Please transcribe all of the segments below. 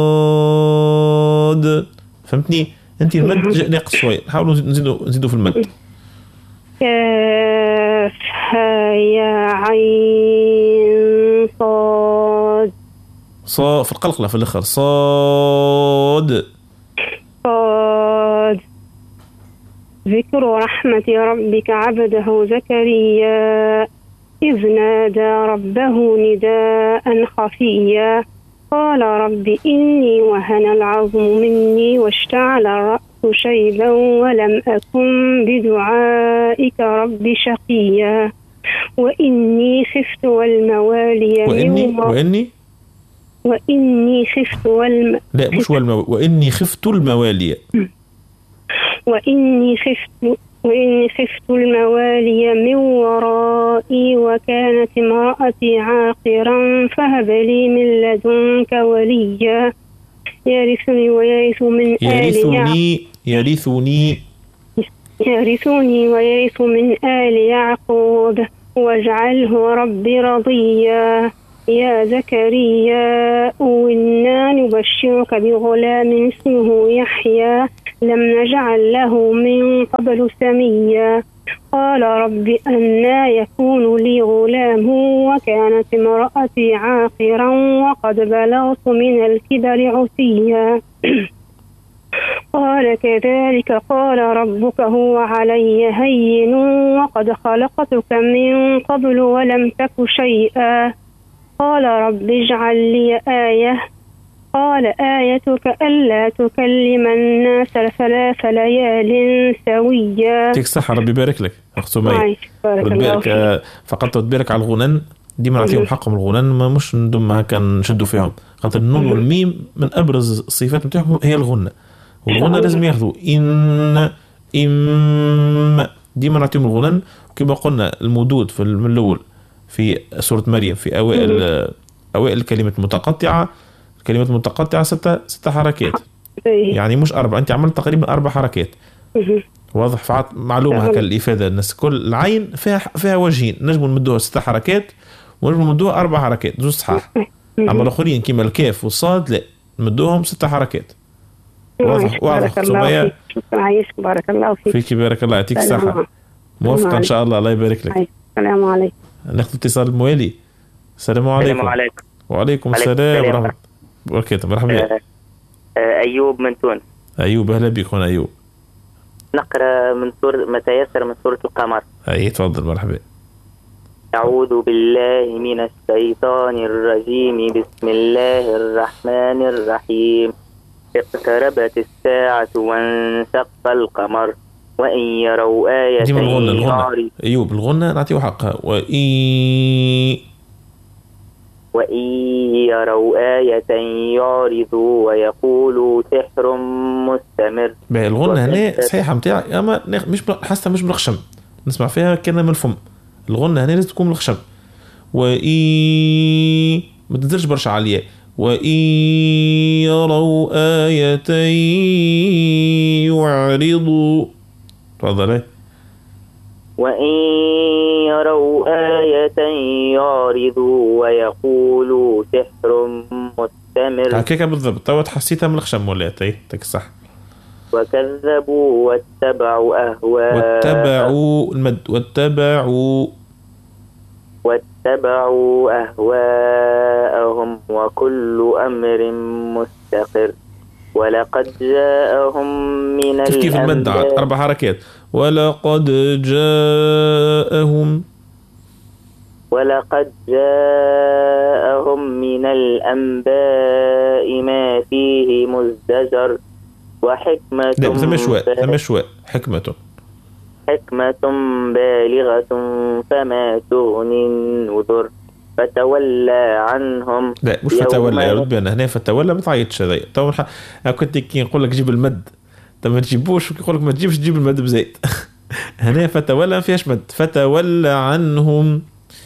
فهمتني؟ انت المد ناقص شوي، نحاولوا نزيدوا في المد. كاف يا عين صاد في القلقلة في الاخر صاد. ذكر رحمة ربك عبده زكريا إذ نادى ربه نداء خفيا قال رب إني وهن العظم مني واشتعل الرأس شيبا ولم أكن بدعائك رب شقيا وإني خفت والموالي وإني خفت لا مش وإني خفت الموالي وإني خفت الموالي من ورائي وكانت امرأتي عاقرا فهب لي من لدنك وليا يرثني ويرث من ويرث من آل يعقوب واجعله ربي رضيا يا زكريا إنا نبشرك بغلام اسمه يحيى لم نجعل له من قبل سميا قال رب أنى يكون لي غلام وكانت امرأتي عاقرا وقد بلغت من الكبر عتيا قال كذلك قال ربك هو علي هين وقد خلقتك من قبل ولم تك شيئا قال رب اجعل لي آية قال آيتك ألا تكلم الناس 3 ليال سويا. يعطيك الصحة ربي يبارك لك أخت سمية. فقط تبارك على الغنن ديما نعطيهم حقهم. الغنن ما مش ندم هكا نشدوا فيهم خاطر النون والميم من أبرز الصفات نتاعهم هي الغنة والغنة لازم ياخذوا إم ديما نعطيهم الغنن. وكما قلنا المدود في من الأول في سورة مريم في أوائل الكلمات المتقطعة. الكلمات المتقطعة 6 حركات يعني مش 4. أنت عملت تقريبا 4 حركات. واضح؟ فعط معلومة هكا الإفادة الناس. كل العين فيها وجهين نجم نمدوها 6 حركات ونجم نمدوها 4 حركات جوز صحاح. أما الآخرين كما الكاف والصاد لا نمدوهم 6 حركات. واضح سمية؟ بارك الله فيك بارك الله يعطيك الصحة. موفقة إن شاء الله. الله يبارك لك. السلام عليكم. ناخذ اتصال الموالي. السلام عليكم. وعليكم السلام ورحمة الله وبركاته. مرحبا. أيوب من تونس. أيوب أهلا بك هنا أيوب. نقرأ من سورة ما تيسر من سورة القمر. أي تفضل. مرحبا. أعوذ بالله من الشيطان الرجيم بسم الله الرحمن الرحيم اقتربت الساعة وانشق القمر وإن يروا آية الغنة. أيوب الغنة نعطيه حقها. وإن يروا آية يعرضوا ويقولوا سحر مستمر. الغنة هنا صحيحة متاعي أما مش حاسة مش بالخشم نسمع فيها كلمة من الفم. الغنة هنا لازم تكون بالخشم. ما تنزلش برشا عالية. وإن يروا آية يعرضوا. تفضل. وإن يروا آية يعرضوا ويقولوا سحر مستمر. هكاك بالضبط. تو حسيتها من الخشم ولا تك صح. وكذبوا واتبعوا المد واتبعوا أهواءهم وكل أمر مستقر ولقد جاءهم من كيف المد 4 حركات. ولقد جاءهم من الأنباء ما فيه مزدجر وحكمة. لا ثم شوى حكمة بالغة فما تغني النذر فتولى عنهم. لا مش فتولى يا رد هنا فتولى ما تعيطش هذا. تو كنت كي نقول لك جيب المد ما تجيبوش ويقول لك ما تجيبش تجيب المد بزيت. هنا فتولى ما فيهاش مد. فتولى عنهم.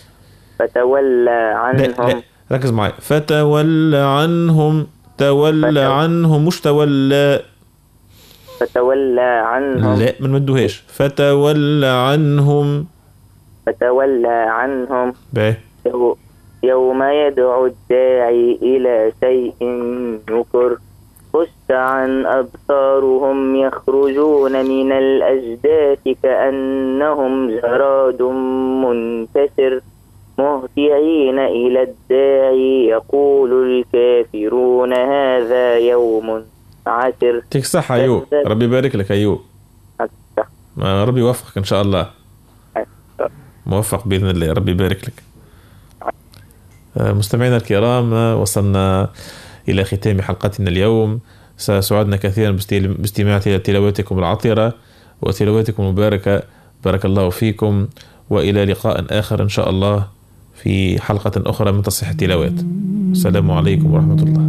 لا ركز معي. فتولى عنهم. عنهم مش تولى. فتولى عنهم. لا ما نمدوهاش. فتولى عنهم. باهي يوم يدعو الداعي إلى شيء نكر خش عن أبصارهم يخرجون من الأجداث كأنهم جراد منتشر مهطعين إلى الداعي يقول الكافرون هذا يوم عسر. يعطيك الصحة أيوب، ربي يبارك لك أيوب، ربي يوفقك إن شاء الله، موفق بإذن الله، ربي يبارك لك. مستمعينا الكرام، وصلنا إلى ختام حلقتنا اليوم. سعدنا كثيرا باستماع تلاواتكم العطرة وتلاواتكم المباركة، بارك الله فيكم، وإلى لقاء آخر إن شاء الله في حلقة أخرى من تصحيح التلاوات. السلام عليكم ورحمة الله.